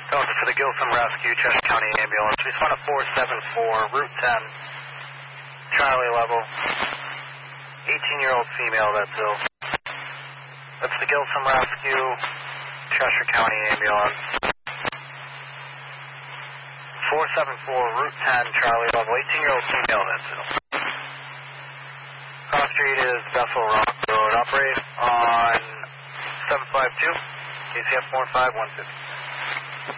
Delta for the Gilson Rescue, Cheshire County Ambulance. We found a 474, Route 10, Charlie level. 18-year-old female that's ill. That's the Gilson Rescue, Cheshire County Ambulance. 474, Route 10, Charlie level. 18-year-old female that's ill. Cross street is Bethel Rock Road. Operate on 752, KCF 45150.